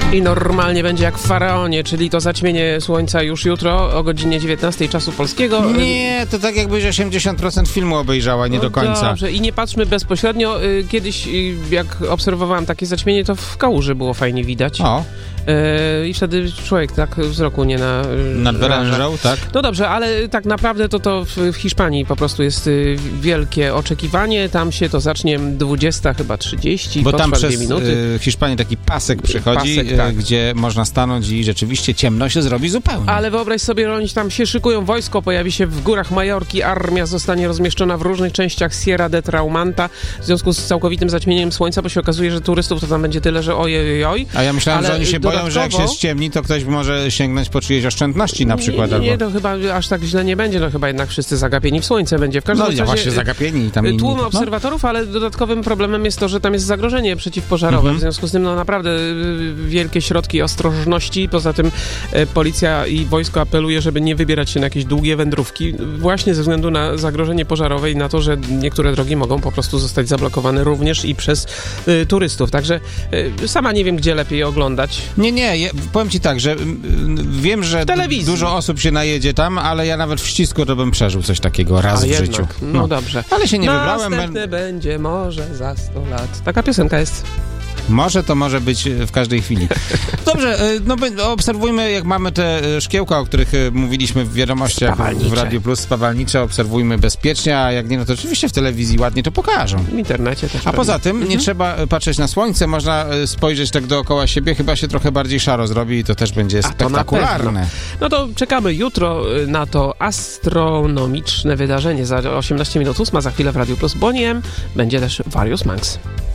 I normalnie będzie jak w Faraonie, czyli to zaćmienie słońca już jutro o godzinie 19 czasu polskiego. Nie, to tak jakbyś 80% filmu obejrzała, nie do końca. Dobrze, i nie patrzmy bezpośrednio. Kiedyś, jak obserwowałem takie zaćmienie, to w Kałuży było fajnie widać. O. I wtedy człowiek tak wzroku nie nadwyrężał, tak? No dobrze, ale tak naprawdę to w Hiszpanii po prostu jest wielkie oczekiwanie. Tam się to zacznie 20, chyba 30, bo tam przez 2 minuty. Hiszpanię taki pasek przychodzi, tak. gdzie można stanąć i rzeczywiście ciemno się zrobi zupełnie. Ale wyobraź sobie, oni tam się szykują, wojsko pojawi się w górach Majorki, armia zostanie rozmieszczona w różnych częściach Sierra de Traumanta w związku z całkowitym zaćmieniem słońca, bo się okazuje, że turystów to tam będzie tyle, że ojej. A ja myślałem, że oni się boją, że jak się ściemni, to ktoś może sięgnąć po czyjeś oszczędności na przykład. Nie, to chyba aż tak źle nie będzie, no chyba jednak wszyscy zagapieni w słońce będzie. W każdym razie właśnie zagapieni. Tam inni, tłum obserwatorów, ale dodatkowym problemem jest to, że tam jest zagrożenie przeciwpożarowe. W związku z tym naprawdę wielkie środki ostrożności. Poza tym policja i wojsko apeluje, żeby nie wybierać się na jakieś długie wędrówki, właśnie ze względu na zagrożenie pożarowe i na to, że niektóre drogi mogą po prostu zostać zablokowane również i przez turystów. Także sama nie wiem, gdzie lepiej oglądać. Nie, powiem ci tak, że wiem, że dużo osób się najedzie tam, ale ja nawet w ścisku to bym przeżył coś takiego raz w życiu. No dobrze. Ale się nie wybrałem. Następne będzie może za 100 lat. Taka piosenka jest. Może to może być w każdej chwili. Dobrze, obserwujmy, jak mamy te szkiełka, o których mówiliśmy w wiadomościach w Radio Plus, spawalnicze, obserwujmy bezpiecznie, a jak nie, no to oczywiście w telewizji ładnie to pokażą. W internecie też. A poza tym nie trzeba patrzeć na słońce, można spojrzeć tak dookoła siebie, chyba się trochę bardziej szaro zrobi i to też będzie spektakularne. No to czekamy jutro na to astronomiczne wydarzenie. Za 18 minut 8, za chwilę w Radio Plus Boniem będzie też Various Manx.